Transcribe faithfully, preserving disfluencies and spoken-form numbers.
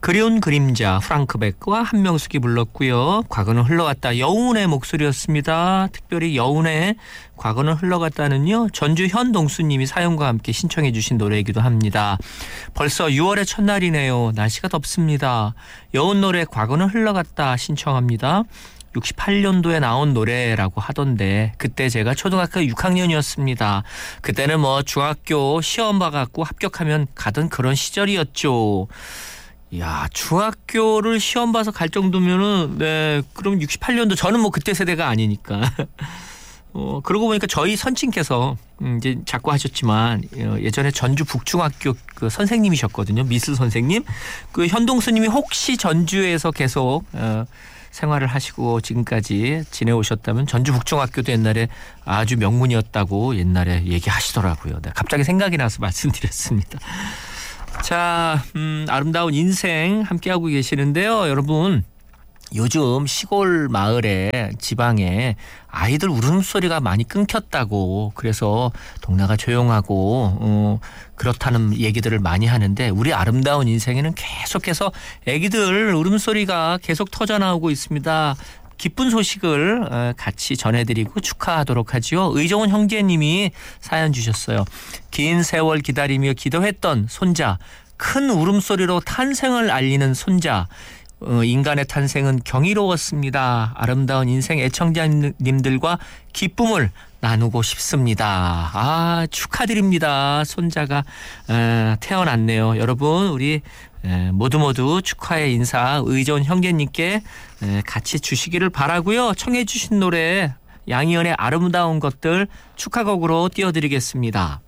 그리운 그림자 프랑크 백과 한명숙이 불렀고요. 과거는 흘러갔다 여운의 목소리였습니다. 특별히 여운의 과거는 흘러갔다는요. 전주 현동수님이 사연과 함께 신청해 주신 노래이기도 합니다. 벌써 유월의 첫날이네요. 날씨가 덥습니다. 여운 노래 과거는 흘러갔다 신청합니다. 육십팔 년도에 나온 노래라고 하던데 그때 제가 초등학교 육 학년이었습니다. 그때는 뭐 중학교 시험 봐갖고 합격하면 가던 그런 시절이었죠. 이야, 중학교를 시험 봐서 갈 정도면은 네, 그럼 육십팔 년도 저는 뭐 그때 세대가 아니니까. 어, 그러고 보니까 저희 선친께서 음, 이제 자꾸 하셨지만 예전에 전주 북중학교 그 선생님이셨거든요. 미술 선생님. 그 현동수님이 혹시 전주에서 계속 어, 생활을 하시고 지금까지 지내오셨다면 전주 북중학교도 옛날에 아주 명문이었다고 옛날에 얘기하시더라고요. 네, 갑자기 생각이 나서 말씀드렸습니다. 자, 음, 아름다운 인생 함께하고 계시는데요. 여러분, 요즘 시골 마을에 지방에 아이들 울음소리가 많이 끊겼다고 그래서 동네가 조용하고 어, 그렇다는 얘기들을 많이 하는데 우리 아름다운 인생에는 계속해서 아기들 울음소리가 계속 터져나오고 있습니다. 기쁜 소식을 같이 전해드리고 축하하도록 하지요. 의정훈 형제님이 사연 주셨어요. 긴 세월 기다리며 기도했던 손자, 큰 울음소리로 탄생을 알리는 손자. 어, 인간의 탄생은 경이로웠습니다. 아름다운 인생 애청자님들과 기쁨을 나누고 싶습니다. 아, 축하드립니다. 손자가 에, 태어났네요. 여러분, 우리 에, 모두 모두 축하의 인사 의존 형제님께 에, 같이 주시기를 바라고요. 청해 주신 노래 양희은의 아름다운 것들 축하곡으로 띄워드리겠습니다.